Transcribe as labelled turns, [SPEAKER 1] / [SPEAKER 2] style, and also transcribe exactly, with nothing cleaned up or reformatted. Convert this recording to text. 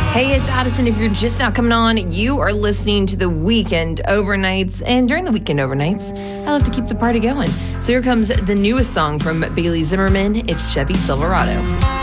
[SPEAKER 1] Hey, it's Addison. If you're just now coming on, you are listening to the Weekend Overnights. And during the Weekend Overnights, I love to keep the party going. So here comes the newest song from Bailey Zimmerman. It's Chevy Silverado.